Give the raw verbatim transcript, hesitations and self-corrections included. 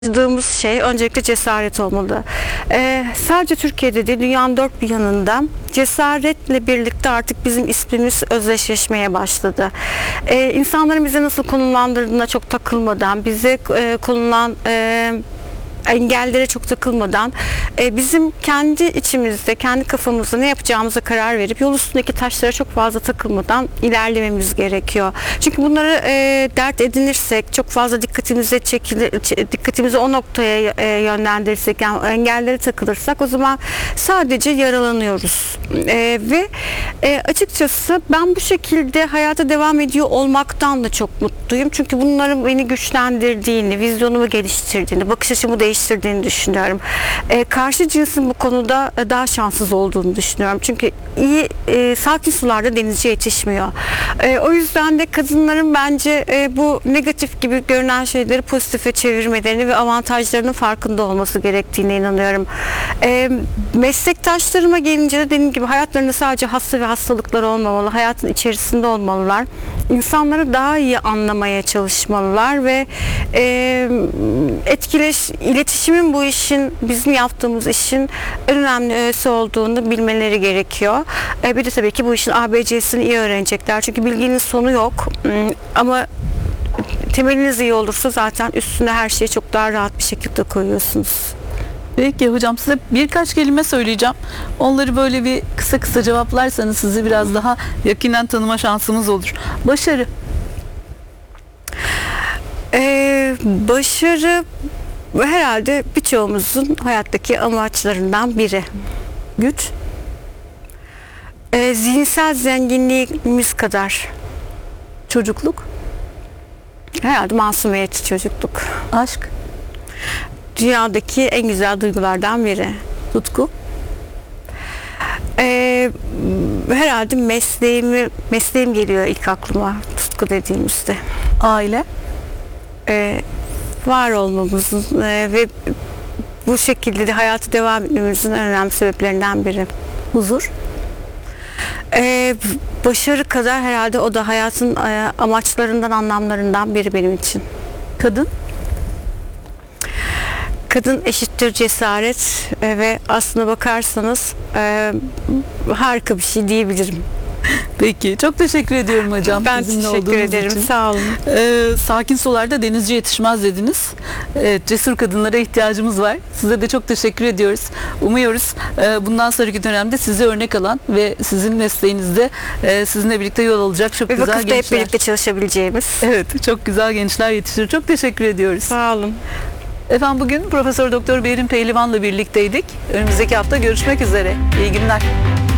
Yaşadığımız şey öncelikle cesaret olmalı. Ee, sadece Türkiye'de değil, dünyanın dört bir yanında cesaretle birlikte artık bizim ismimiz özdeşleşmeye başladı. Ee, insanların bize nasıl konumlandırdığına çok takılmadan, bize e, konulan e, engellere çok takılmadan e, bizim kendi içimizde, kendi kafamızda ne yapacağımıza karar verip yol üstündeki taşlara çok fazla takılmadan ilerlememiz gerekiyor. Çünkü bunları e, dert edinirsek, çok fazla dikkatimize çekilir, dikkatimizi o noktaya e, yönlendirirsek, yani engellere takılırsak o zaman sadece yaralanıyoruz. E, ve e, açıkçası ben bu şekilde hayata devam ediyor olmaktan da çok mutluyum. Çünkü bunların beni güçlendirdiğini, vizyonumu geliştirdiğini, bakış açımı değiştirdiğini düşünüyorum. E, karşı cinsin bu konuda daha şanssız olduğunu düşünüyorum. Çünkü iyi, e, sakin sularda denizci yetişmiyor. E, o yüzden de kadınların bence e, bu negatif gibi görünen şeyleri pozitife çevirmelerini ve avantajlarının farkında olması gerektiğine inanıyorum. E, meslektaşlarıma gelince de dediğim gibi hayatlarında sadece hasta ve hastalıklar olmamalı. Hayatın içerisinde olmalılar. İnsanları daha iyi anlamaya çalışmalılar ve e, etkileş, iletişimin bu işin, bizim yaptığımız işin en önemli öğesi olduğunu bilmeleri gerekiyor. E, bir de tabii ki bu işin A B C'sini iyi öğrenecekler. Çünkü bilginin sonu yok. Ama temeliniz iyi olursa zaten üstüne her şeyi çok daha rahat bir şekilde koyuyorsunuz. Peki hocam, size birkaç kelime söyleyeceğim. Onları böyle bir kısa kısa cevaplarsanız sizi biraz daha yakinen tanıma şansımız olur. Başarı. Ee, başarı herhalde birçoğumuzun hayattaki amaçlarından biri. Güç. Ee, zihinsel zenginliğimiz kadar. Çocukluk. Herhalde masumiyet, çocukluk. Aşk. Dünyadaki en güzel duygulardan biri. Tutku. Ee, herhalde mesleğimi, mesleğim geliyor ilk aklıma tutku dediğimizde. Aile. Ee, var olmamızın e, ve bu şekilde de hayatı devam etmemizin en önemli sebeplerinden biri. Huzur. Ee, başarı kadar herhalde o da hayatın e, amaçlarından, anlamlarından biri benim için. Kadın. Kadın eşittir cesaret e, ve aslına bakarsanız e, harika bir şey diyebilirim. Peki, çok teşekkür ediyorum hocam. Ben teşekkür ederim. Için. Sağ olun. Ee, sakin sularda denizci yetişmez dediniz. Evet, cesur kadınlara ihtiyacımız var. Size de çok teşekkür ediyoruz. Umuyoruz e, bundan sonraki dönemde sizi örnek alan ve sizin mesleğinizde e, sizinle birlikte yol alacak çok Ve güzel vakıfta gençler. hep birlikte çalışabileceğimiz. Evet, çok güzel gençler yetişir. Çok teşekkür ediyoruz. Sağ olun. Efendim, bugün Profesör Doktor Berin Pehlivan'la birlikteydik. Önümüzdeki hafta görüşmek üzere. İyi günler.